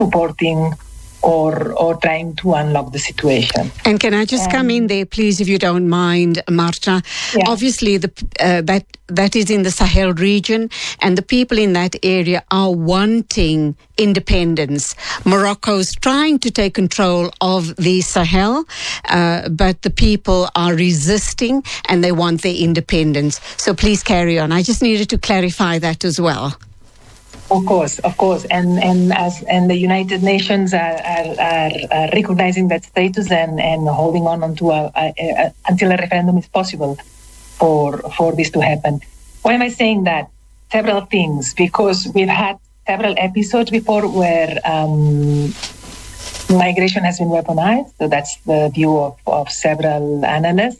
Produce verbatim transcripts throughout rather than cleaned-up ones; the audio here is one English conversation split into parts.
supporting or or trying to unlock the situation. And can I just um, come in there, please, if you don't mind, Marta? Yeah. Obviously, the uh, that that is in the Sahel region, and the people in that area are wanting independence. Morocco's trying to take control of the Sahel, uh, but the people are resisting, and they want their independence. So please carry on. I just needed to clarify that as well. Of course, of course, and and as and the United Nations are are, are, are recognizing that status and, and holding on unto a, a, a, until a referendum is possible for for this to happen. Why am I saying that? Several things, because we've had several episodes before where um, migration has been weaponized. So that's the view of, of several analysts.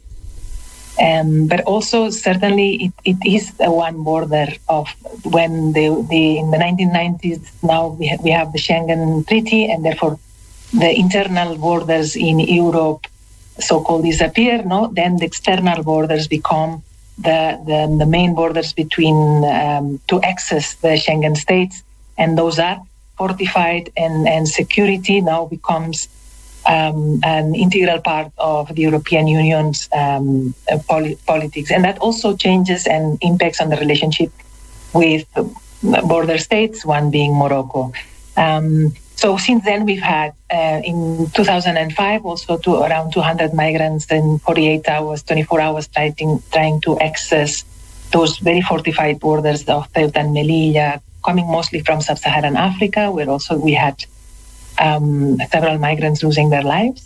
Um, but also, certainly, it, it is a one border of when the, the in the nineteen nineties. Now we ha- we have the Schengen Treaty, and therefore the internal borders in Europe, so-called, disappear. No, then the external borders become the the, the main borders between um, to access the Schengen states, and those are fortified, and, and security now becomes Um, an integral part of the European Union's um, uh, poli- politics. And that also changes and impacts on the relationship with border states, one being Morocco. Um, so since then, we've had, uh, in two thousand five, also to around two hundred migrants in forty-eight hours, twenty-four hours, trying, trying to access those very fortified borders of Ceuta and Melilla, coming mostly from sub-Saharan Africa, where also we had Um, several migrants losing their lives.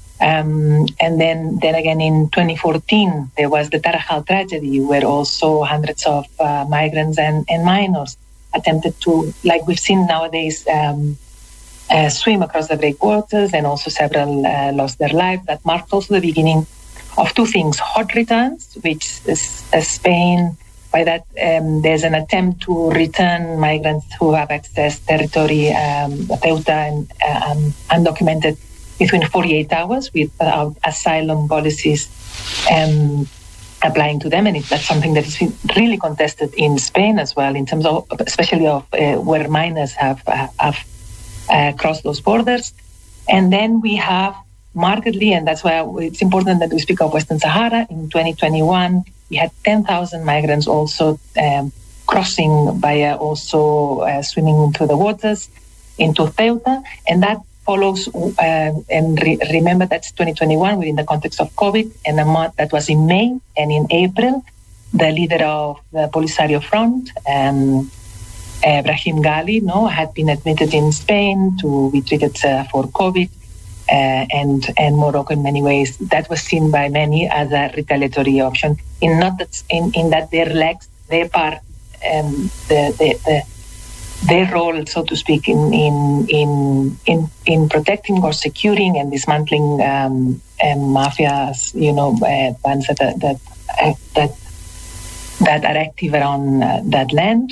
Um, and then, then again in twenty fourteen, there was the Tarajal tragedy, where also hundreds of uh, migrants and, and minors attempted to, like we've seen nowadays, um, uh, swim across the breakwaters, and also several uh, lost their lives. That marked also the beginning of two things: hot returns, which is, uh, Spain, by that um, there's an attempt to return migrants who have accessed territory, um, Ceuta, and um, undocumented between forty-eight hours without asylum policies um, applying to them. And it, that's something that is really contested in Spain as well, in terms of, especially of uh, where minors have, uh, have uh, crossed those borders. And then we have markedly, and that's why it's important that we speak of Western Sahara. In twenty twenty-one, we had ten thousand migrants also um, crossing via also uh, swimming into the waters into Ceuta, and that follows. Uh, and re- remember, that's twenty twenty-one within the context of COVID, and a month that was in May, and in April, the leader of the Polisario Front, um, uh, Brahim Ghali, no, had been admitted in Spain to be treated uh, for COVID. Uh, and and Morocco, in many ways, that was seen by many as a retaliatory option. In not that in, in that their legs, their part, um, the, the, the their role, so to speak, in in in in, in protecting or securing and dismantling um, and mafias, you know, uh, bands that that uh, that that are active around uh, that land,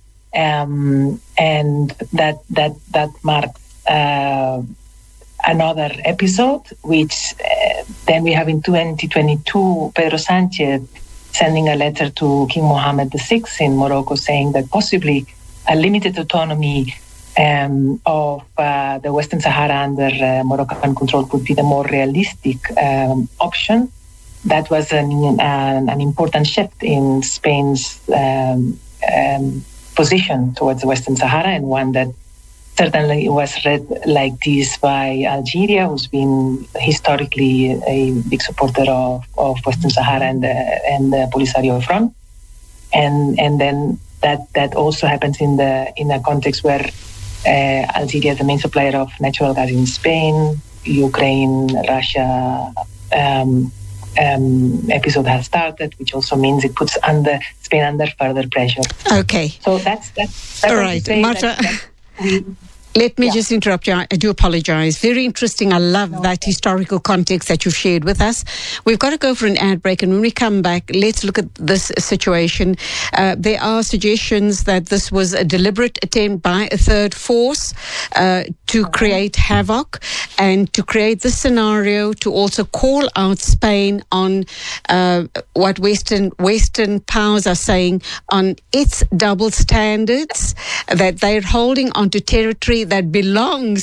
um, and that that that marks. Uh, Another episode, which uh, then we have in twenty twenty-two, Pedro Sanchez sending a letter to King Mohammed the sixth in Morocco, saying that possibly a limited autonomy um, of uh, the Western Sahara under uh, Moroccan control could be the more realistic um, option. That was an, an, an important shift in Spain's um, um, position towards the Western Sahara, and one that certainly was read like this by Algeria, who's been historically a big supporter of, of Western Sahara and the, and the Polisario Front. And and then that, that also happens in the in a context where uh, Algeria is the main supplier of natural gas in Spain, Ukraine, Russia um, um, episode has started, which also means it puts under Spain under further pressure. Okay. So that's that's, that's all right, Marta. That, that we, Let me yeah. just interrupt you. I do apologize. Very interesting. I love no, that okay. historical context that you've shared with us. We've got to go for an ad break, and when we come back, let's look at this situation. Uh, there are suggestions that this was a deliberate attempt by a third force uh, to create havoc, and to create this scenario, to also call out Spain on uh, what Western Western powers are saying on its double standards, that they're holding onto territory that belongs